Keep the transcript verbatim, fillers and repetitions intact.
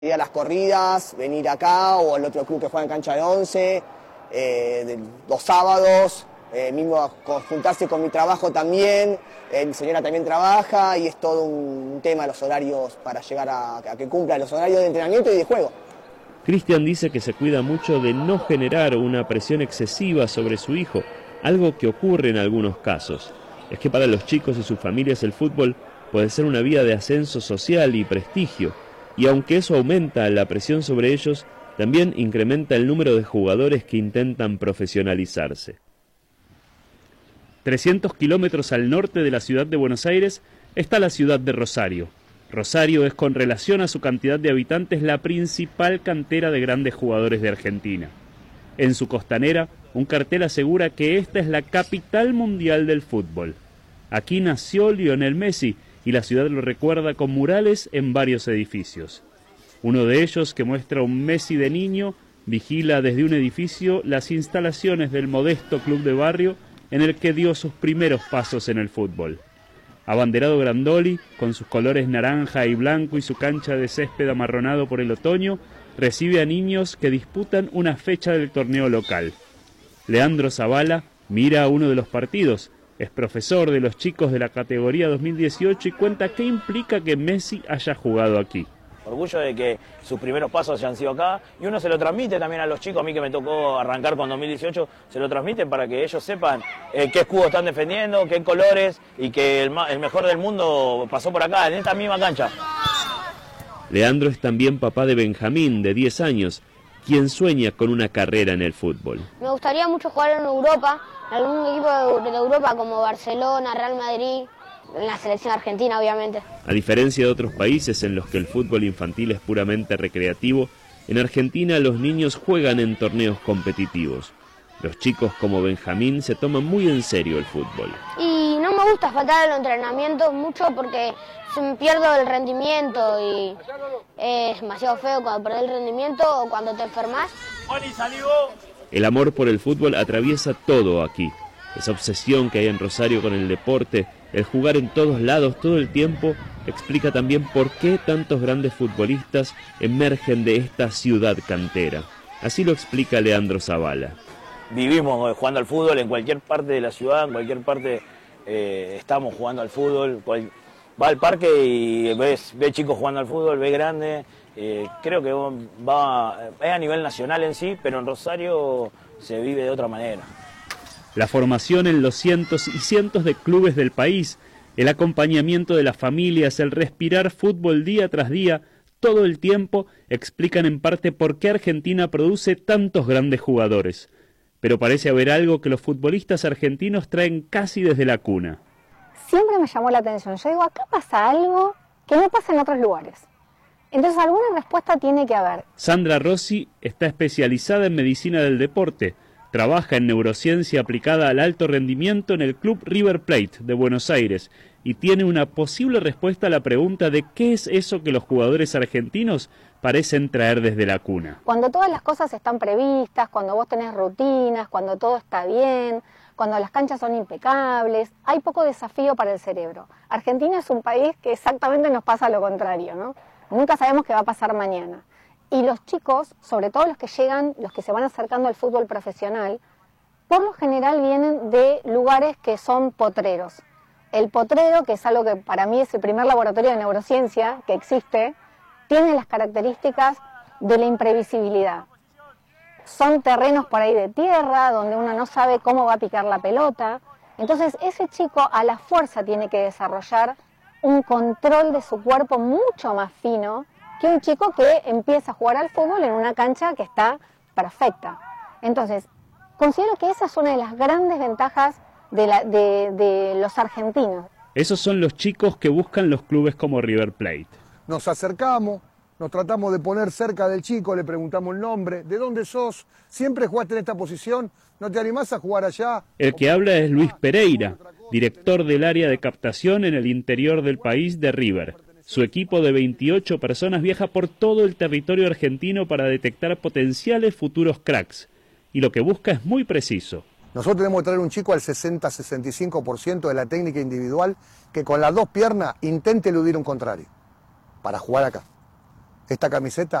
Ir a las corridas, venir acá o al otro club que juega en cancha de once, eh, de, los sábados, eh, mismo juntarse con mi trabajo también, eh, mi señora también trabaja y es todo un tema los horarios para llegar a, a que cumplan los horarios de entrenamiento y de juego. Cristian dice que se cuida mucho de no generar una presión excesiva sobre su hijo, algo que ocurre en algunos casos. Es que para los chicos y sus familias el fútbol puede ser una vía de ascenso social y prestigio. Y aunque eso aumenta la presión sobre ellos, también incrementa el número de jugadores que intentan profesionalizarse. trescientos kilómetros al norte de la ciudad de Buenos Aires está la ciudad de Rosario. Rosario es, con relación a su cantidad de habitantes, la principal cantera de grandes jugadores de Argentina. En su costanera, un cartel asegura que esta es la capital mundial del fútbol. Aquí nació Lionel Messi, y la ciudad lo recuerda con murales en varios edificios. Uno de ellos, que muestra un Messi de niño, vigila desde un edificio las instalaciones del modesto club de barrio en el que dio sus primeros pasos en el fútbol. Abanderado Grandoli, con sus colores naranja y blanco y su cancha de césped amarronado por el otoño, recibe a niños que disputan una fecha del torneo local. Leandro Zavala mira a uno de los partidos. Es profesor de los chicos de la categoría dos mil dieciocho y cuenta qué implica que Messi haya jugado aquí. Orgullo de que sus primeros pasos hayan sido acá y uno se lo transmite también a los chicos. A mí que me tocó arrancar con dos mil dieciocho, se lo transmiten para que ellos sepan eh, qué escudo están defendiendo, qué colores y que el, el mejor del mundo pasó por acá, en esta misma cancha. Leandro es también papá de Benjamín, de diez años, quien sueña con una carrera en el fútbol. Me gustaría mucho jugar en Europa, en algún equipo de Europa como Barcelona, Real Madrid, en la selección argentina obviamente. A diferencia de otros países en los que el fútbol infantil es puramente recreativo, en Argentina los niños juegan en torneos competitivos. Los chicos como Benjamín se toman muy en serio el fútbol. Y no me gusta faltar a los entrenamientos mucho porque se me pierdo el rendimiento y es demasiado feo cuando perdés el rendimiento o cuando te enfermas. El amor por el fútbol atraviesa todo aquí. Esa obsesión que hay en Rosario con el deporte, el jugar en todos lados todo el tiempo, explica también por qué tantos grandes futbolistas emergen de esta ciudad cantera. Así lo explica Leandro Zavala. Vivimos jugando al fútbol en cualquier parte de la ciudad, en cualquier parte eh, estamos jugando al fútbol. Cual, va al parque y ves, ve chicos jugando al fútbol, ve grandes. Eh, creo que va, es a nivel nacional en sí, pero en Rosario se vive de otra manera. La formación en los cientos y cientos de clubes del país, el acompañamiento de las familias, el respirar fútbol día tras día, todo el tiempo, explican en parte por qué Argentina produce tantos grandes jugadores. Pero parece haber algo que los futbolistas argentinos traen casi desde la cuna. Siempre me llamó la atención. Yo digo, acá pasa algo que no pasa en otros lugares. Entonces alguna respuesta tiene que haber. Sandra Rossi está especializada en medicina del deporte. Trabaja en neurociencia aplicada al alto rendimiento en el Club River Plate de Buenos Aires y tiene una posible respuesta a la pregunta de qué es eso que los jugadores argentinos parecen traer desde la cuna. Cuando todas las cosas están previstas, cuando vos tenés rutinas, cuando todo está bien, cuando las canchas son impecables, hay poco desafío para el cerebro. Argentina es un país que exactamente nos pasa lo contrario, ¿no? Nunca sabemos qué va a pasar mañana. Y los chicos, sobre todo los que llegan, los que se van acercando al fútbol profesional, por lo general vienen de lugares que son potreros. El potrero, que es algo que para mí es el primer laboratorio de neurociencia que existe, tiene las características de la imprevisibilidad. Son terrenos por ahí de tierra, donde uno no sabe cómo va a picar la pelota. Entonces ese chico a la fuerza tiene que desarrollar un control de su cuerpo mucho más fino que un chico que empieza a jugar al fútbol en una cancha que está perfecta. Entonces, considero que esa es una de las grandes ventajas de, la, de, de los argentinos. Esos son los chicos que buscan los clubes como River Plate. Nos acercamos, nos tratamos de poner cerca del chico, le preguntamos el nombre, ¿de dónde sos? ¿Siempre jugaste en esta posición? ¿No te animás a jugar allá? El que habla es Luis Pereira, director del área de captación en el interior del país de River. Su equipo de veintiocho personas viaja por todo el territorio argentino para detectar potenciales futuros cracks. Y lo que busca es muy preciso. Nosotros tenemos que traer un chico al sesenta a sesenta y cinco por ciento de la técnica individual que con las dos piernas intente eludir un contrario para jugar acá. esta camiseta